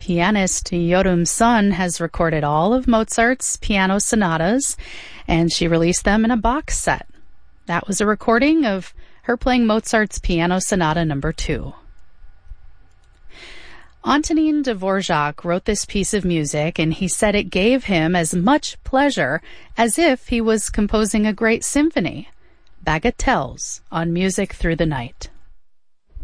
Pianist Yorum Sun has recorded all of Mozart's piano sonatas, and she released them in a box set. That was a recording of her playing Mozart's Piano Sonata No. 2. Antonin Dvorak wrote this piece of music, and he said it gave him as much pleasure as if he was composing a great symphony. Bagatelles on Music Through the Night.